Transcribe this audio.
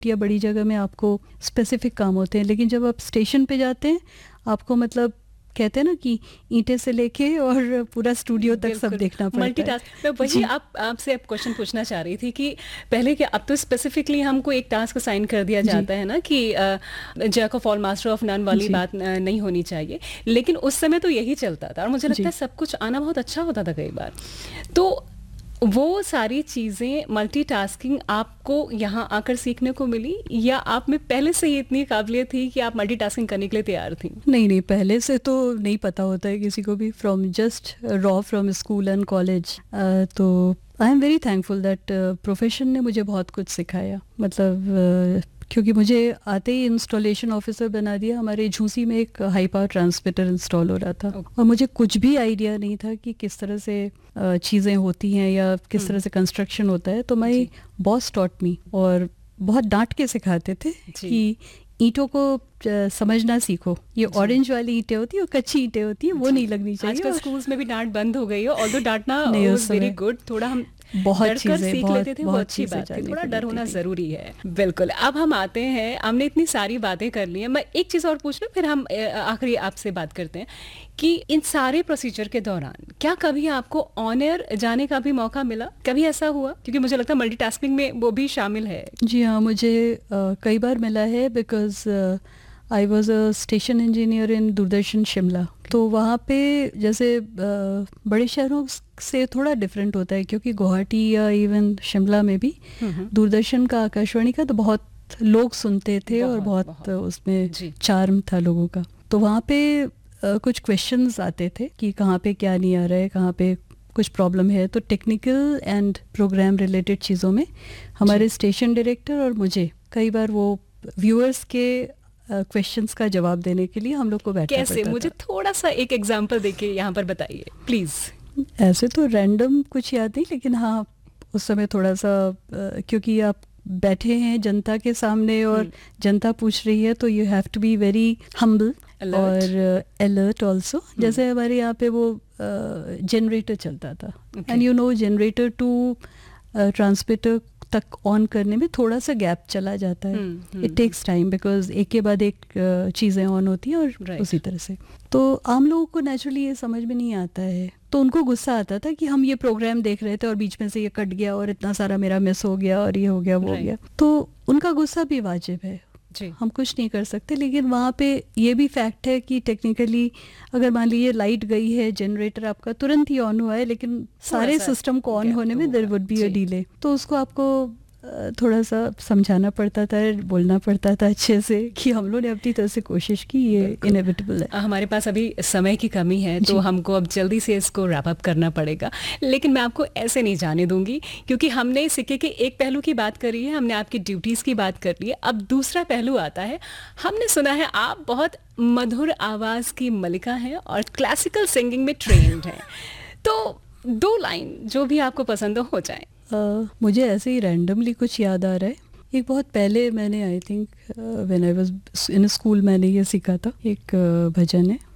या बड़ी जगह में आपको स्पेसिफिक काम होते हैं, लेकिन जब आप स्टेशन पे जाते हैं आपको मतलब कहते हैं ना कि ईंटें से लेके और पूरा स्टूडियो तक सब देखना पड़ता है। मल्टीटास्क। मैं वही आपसे अब क्वेश्चन पूछना चाह रही थी कि पहले कि अब तो स्पेसिफिकली हमको एक टास्क असाइन कर दिया जाता है ना कि Jack of all master of none वाली बात नहीं होनी चाहिए, लेकिन उस समय तो यही चलता था और मुझे लगता है सब कुछ आना बहुत अच्छा होता था कई बार। तो वो सारी चीज़ें मल्टीटास्किंग आपको यहाँ आकर सीखने को मिली या आप में पहले से ही इतनी काबिलियत थी कि आप मल्टीटास्किंग करने के लिए तैयार थी? नहीं, पहले से तो नहीं पता होता है किसी को भी, from just raw from school and college. तो I am very thankful that profession ने मुझे बहुत कुछ सिखाया। मतलब क्योंकि मुझे आते ही इंस्टॉलेशन ऑफिसर बना दिया। हमारे झूसी में एक हाई पावर ट्रांसमीटर इंस्टॉल हो रहा था और मुझे कुछ भी आइडिया नहीं था कि किस तरह से चीज़ें होती हैं या किस तरह से कंस्ट्रक्शन होता है। तो माई बॉस टॉट मी और बहुत डांट के सिखाते थे कि ईंटों को समझना सीखो। ये ऑरेंज वाली ईंटें होती है और कच्ची ईंटें होती है, वो नहीं लगनी चाहिए। आजकल स्कूल्स में भी डांट बंद हो गई है, ऑल्दो डांटना वाज वेरी गुड। थोड़ा हम बहुत चीजें सीख लेते थे, वो अच्छी बात थी। थोड़ा डर होना जरूरी है। बिल्कुल। अब हम आते हैं, हमने इतनी सारी बातें कर ली हैं, मैं एक चीज और पूछ लूं फिर हम आखिरी आपसे बात करते हैं कि इन सारे प्रोसीजर के दौरान क्या कभी आपको ऑन एयर जाने का भी मौका मिला? कभी ऐसा हुआ? क्योंकि मुझे लगता है मल्टीटास्किंग में वो भी शामिल है। जी हाँ, मुझे कई बार मिला है because I was a station engineer इन दूरदर्शन शिमला। तो वहाँ पे जैसे बड़े शहरों से थोड़ा डिफरेंट होता है, क्योंकि गुवाहाटी या इवन शिमला में भी दूरदर्शन का, आकाशवाणी का तो बहुत लोग सुनते थे और बहुत उसमें चार्म था लोगों का। तो वहाँ पे कुछ क्वेश्चंस आते थे कि कहाँ पे क्या नहीं आ रहा है, कहाँ पे कुछ प्रॉब्लम है। तो टेक्निकल एंड प्रोग्राम रिलेटेड चीज़ों में हमारे स्टेशन डायरेक्टर और मुझे कई बार वो व्यूअर्स के क्वेश्चंस का जवाब देने के लिए हम लोग को बैठना कैसे? मुझे थोड़ा सा एक एग्जांपल देके यहाँ पर बताइए प्लीज। ऐसे तो रैंडम कुछ याद नहीं, लेकिन हाँ उस समय थोड़ा सा क्योंकि आप बैठे हैं जनता के सामने और जनता पूछ रही है, तो you have to be very humble और अलर्ट ऑल्सो। जैसे हमारे यहाँ पे वो जनरेटर चलता था and you know generator to transmitter तक ऑन करने में थोड़ा सा गैप चला जाता है। इट टेक्स टाइम बिकॉज एक के बाद एक चीज़ें ऑन होती हैं और उसी तरह से। तो आम लोगों को नेचुरली ये समझ में नहीं आता है, तो उनको गुस्सा आता था कि हम ये प्रोग्राम देख रहे थे और बीच में से ये कट गया और इतना सारा मेरा मिस हो गया और ये हो गया वो हो गया। तो उनका गुस्सा भी वाजिब है, हम कुछ नहीं कर सकते। लेकिन वहाँ पे ये भी फैक्ट है कि टेक्निकली अगर मान लीजिए लाइट गई है, जनरेटर आपका तुरंत ही ऑन हुआ है, लेकिन सारे सिस्टम को ऑन होने में there would be a delay. तो उसको आपको थोड़ा सा समझाना पड़ता था, बोलना पड़ता था अच्छे से कि हम लोग ने अपनी तरह से कोशिश की, ये इनएविटेबल है। हमारे पास अभी समय की कमी है तो हमको अब जल्दी से इसको रैप अप करना पड़ेगा, लेकिन मैं आपको ऐसे नहीं जाने दूंगी क्योंकि हमने सिक्के के एक पहलू की बात करी है, हमने आपकी ड्यूटीज़ की बात कर ली है। अब दूसरा पहलू आता है। हमने सुना है आप बहुत मधुर आवाज़ की मलिका हैं और क्लासिकल सिंगिंग में ट्रेंड हैं, तो 2 लाइन जो भी आपको पसंद हो जाए। मुझे ऐसे ही रैंडमली कुछ याद आ रहा है। एक बहुत पहले मैंने I think when I was in school मैंने ये सीखा था। एक भजन है